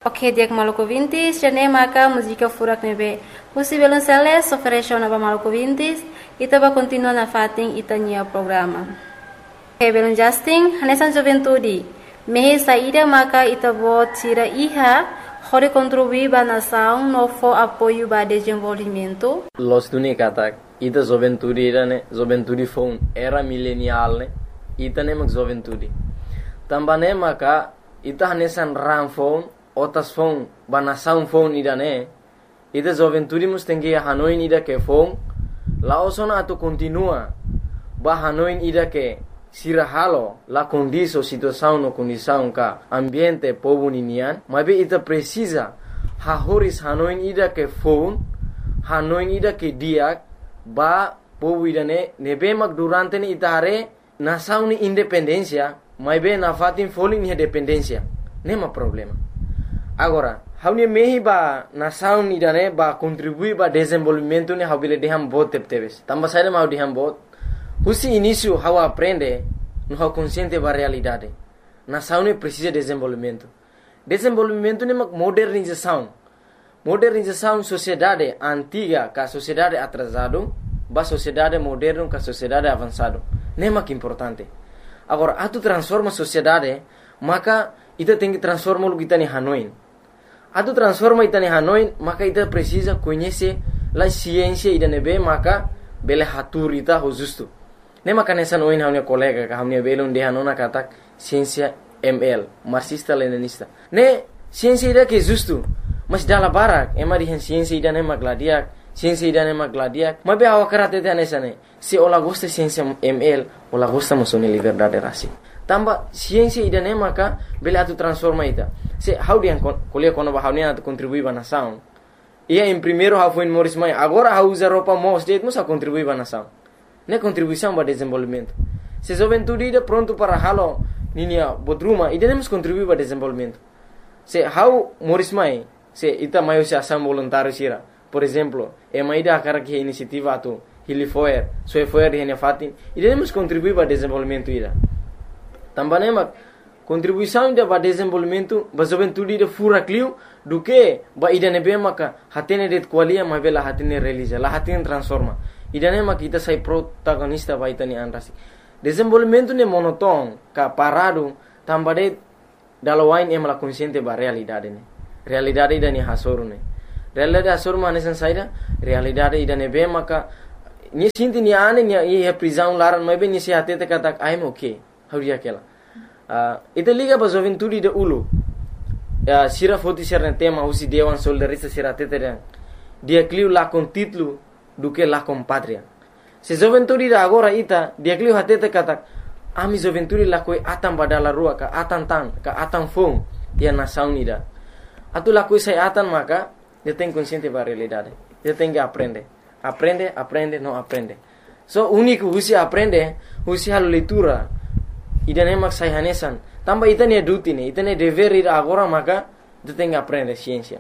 Ok, dia que Maluco 20, já maka música furak nebe. Usi belum seles oferece na Maluco 20, ita ba continua na fating itanya programa. Ok, belum Justin, hanesan juventude. Mehe saída maka ita bo tira iha, hore contribuir ba nação no fo apoio ba desenvolvimento. Los tuni katak, ita juventude ne, juventude phone era millennial ne, ita ne mak juventude. Tambane maka ita hanesan ram phone otas phone banasaun phone ida ne ida juventude mustengi hanoin ida ke phone laosona atu continua ba hanoin ida ke sirahalo la condiso situação no condição ka ambiente povo ninian mabe ita precisa hahoris hanoin ida ke phone hanoin ida ke diak ba povo ida ne nebe mak durante ni itare nasaun ni independencia mabe na fatin falling ni dependencia nema problema. Agora, haunia mehi ba nasaun idane ba contribui ba desenvolvimento ne habile deham bot tepteves. Tamba saída mau deham bot. Husi início how aprende no how consciente ba realidade. Nasaun ne precisa desenvolvimento. Desenvolvimento ne modernização. Modernização sociedade antiga ka sociedade atrasado ba sociedade moderno ka sociedade avançado. Nema que importante. Agora, atu transforma sociedade, maka ita tem que transformar o que está em Hanoi. Atu transforma ita em Hanoi, maka ita precisa conhecer a ciência ida nebe, maka bele hatur ita ho justo. Ne maka nessa noin hamne colega ka hamne bele unde hanona katak ciência ML, marxista leninista. Ne ciência ida que justo, mas dala barak, ema di ciência ida ne magladiak, ciência ida ne magladiak. Mabe awa karate te nessa ne. Se ola gosta ciência ML, ola gosta musone liberdade rasi. Tamba ciência ida ne maka bele atu transforma ita. Se how dia kuliah kono ba how ne atu contribui ba nação. Ia em primeiro how foi Morris Mai, agora how usa roupa most state musa contribui ba nação. Ne contribuição ba desenvolvimento. Se juventude ida pronto para halo ninia bodruma ida ne mus contribui ba desenvolvimento. Se how Morris Mai, se ita maio se ação voluntário sira. Por exemplo, ida akara que iniciativa atu Hili Foer, Soe Foer di hene fatin, ida mus contribui ba desenvolvimento ida. Tambane mak contribuição ida ba desenvolvimento ba juventude ida fura clio do que ba ida nebe maka hatene det qualia ma bela hatene realiza la hatene transforma ida ne mak ita sai protagonista ba ita ni anrasi desenvolvimento ne monoton ka parado tambade dalawain emala consciente ba realidade ne realidade ida ni hasoru ne realidade hasoru manesan saida realidade ida nebe maka ni sinti ni ane ni e prisão laran ma be ni se hatete katak I'm okay hauria kela ita liga ba juventude de ulu sira foti serne tema usi dewan soldarista sira teteren dia cliu la con título do que la con patria se juventude da agora ita dia cliu hatete katak ami juventude la koi atan badala rua ka atan tan ka atan fong dia nação ida atu la koi sai atan maka dia tem consciente ba realidade dia tem que aprende não aprende so único usi aprende usi hal leitura ida ne mak sai hanesan tamba ita ne duty ne ita ne dever ida agora maka tu tem que aprender ciência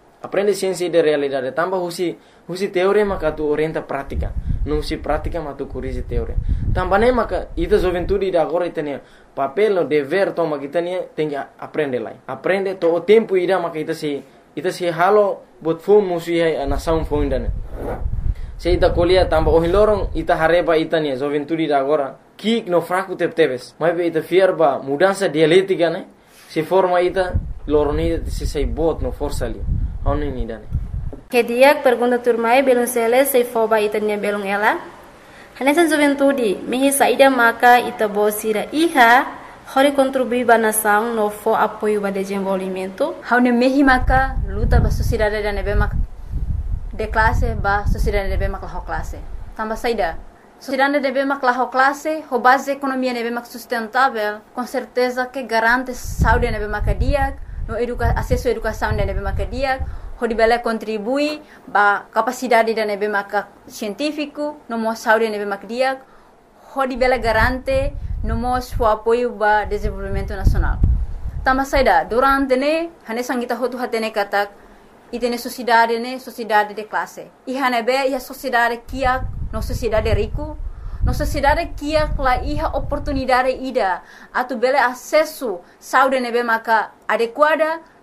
de realidade tamba husi teoria maka tu orienta prática não se prática mas tu corrige teoria tamba ne maka ita juventude ida agora ita ne papel no dever toma kita ne tem que aprender lá aprende to o tempo ida maka ita se halo bot fom musi ai nação fom ida se ita colia tamba o hilorong ita hareba ita ne juventude ida agora kik no fraco tepteves mas be ita fierba mudança dialética né se forma ita loroni se sai bot no força ali oni ni dane Que dia pergunta turmai belum sele se foba ita ne belum ela hanesan juventude mehi saída maka ita bosira iha hori contribui ba nação no fo apoio ba desenvolvimento haune mehi maka luta ba sociedade da nebe maka de classe ba sociedade nebe maka ho classe tamba saída sociedade deve maklah classe, ho base economia deve mak sustentável, com certeza que garante saúde deve makadiak, no acesso à educação deve makadiak, ho dibele contribui ba capacidade deve mak científico, no mo saúde deve makadiak, ho dibele garante no mo o apoio ba desenvolvimento nacional. Tama saida durante ne hane sangita ho tu hatene katak itene sociedade de classe. I hane be ia sociedade kiak no sociedade rico, no sociedade kia la iha oportunidade ida atu bele acesso saúde nebe maka adequada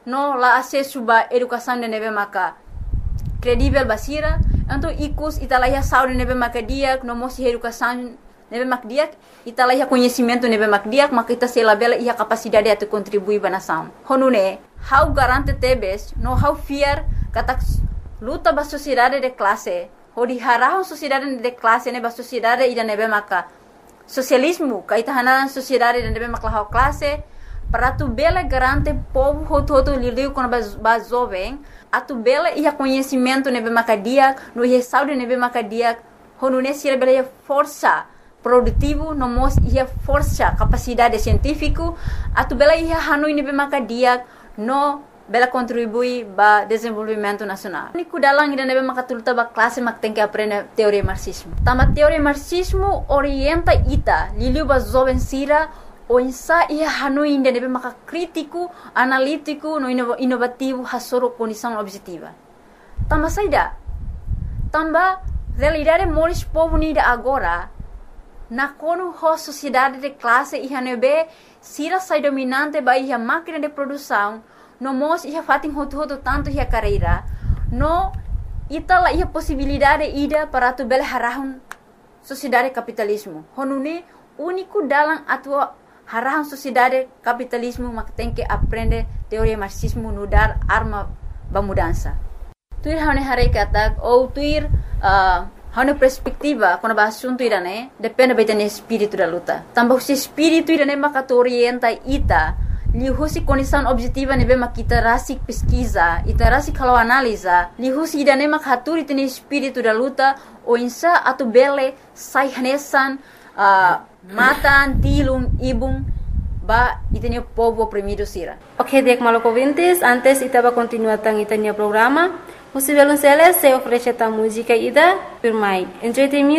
no la acesso ba educação de nebe maka credível basira, então ikus italaiha saúde nebe maka diak, no mosi educação nebe mak diak, italaiha conhecimento nebe mak diak, maka ita selabela ia capacidade de contribuir ba nação. Honune, how garante tebes, no how fear kata luta ba sociedade de classe, hodi harahon sociedade de classe nebe sociedade ida nebe maka socialismo, kaita hanaran sociedade de nebe maka classe, para tu bela garante povo hoto liu quando ba jovem, a tu bela ia conhecimento nebe maka diak, no ia saúde nebe maka diak, honune sira bela ia força produtivo, no mos ia força capacidade científico, a tu bela ia hanoi nebe maka diak, no bela contribui ba desenvolvimento nacional. Niku dalang ida nebe maka tulta ba classe mak tem que aprender teoria marxismo. Tama teoria marxismo orienta ita liliu ba jovem sira o insa ia hanoi ida nebe maka crítico, analítico, no inovativo hasoro condição objetiva. Tama saida. Tamba realidade moris povo nida agora na kono ho sociedade de classe ia nebe sira sai dominante ba ia máquina de produção no mos ia fatin hoto tanto ia carreira no itala ia possibilidade ida para tu bel harahun sociedade capitalismo honune único dalam atua harahun sociedade capitalismo mak tem que aprender teoria marxismo no dar arma ba mudança tuir hane hare katak ou tuir hane perspectiva quando ba assunto irane depende betane espírito da luta tambah se espírito irane maka orienta ita lihusi condição objetiva nebe makita rasik pesquisa ita rasik kalau analisa lihusi idane mak haturi tene espírito da luta o insa atu bele sai hanesan matan tilum ibung ba itene povo oprimido sira. Ok, dek maluco ouvintes, antes itaba continuar tang itania programa. Você vê se oferece a música ida por mai. Enjoy the music.